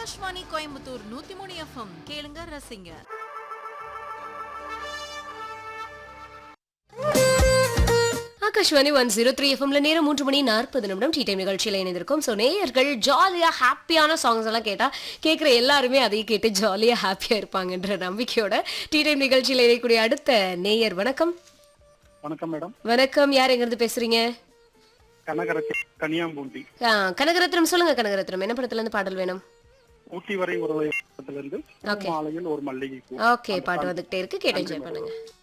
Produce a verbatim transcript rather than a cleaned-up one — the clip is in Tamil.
ஆகாஷ்வாணி கோயம்புத்தூர் நூத்தி மூணு எஃப்எம் கேளுங்க ரசிங்க. ஆகாஷ்வாணி ஒன் ஜீரோ த்ரீ எஃப்எம்ல நேரம் மூன்று மணி நாற்பது நிமிடம் டீ டைம் நிகழ்ச்சியில் இணைந்திருக்கும். ஸோ நேயர்கள் ஜாலியாக ஹாப்பியான சாங்ஸ் எல்லாம் கேட்டால் கேட்குற எல்லாருமே அதையும் கேட்டு ஜாலியாக ஹாப்பியாக இருப்பாங்கன்ற நம்பிக்கையோட டீ டைம் நிகழ்ச்சியில் இணையக்கூடிய அடுத்த நேயர் வணக்கம். வணக்கம் மேடம். வணக்கம், யார் எங்கிருந்து பேசுறீங்க? கனகரத்னம், கனியாம்பூண்டி. ஆ, கனகரத்னம் சொல்லுங்க. கனகரத்னம் என்ன படத்துல இருந்து பாடல் வேணும்? ஊட்டி வரை ஒரு படத்துல இருந்து ஓகே மாலையில் ஒரு மல்லிகை பூ. ஓகே, பாட்டு வந்துகிட்டே இருக்கு, கேட்டு என்ஜாய் பண்ணுங்க.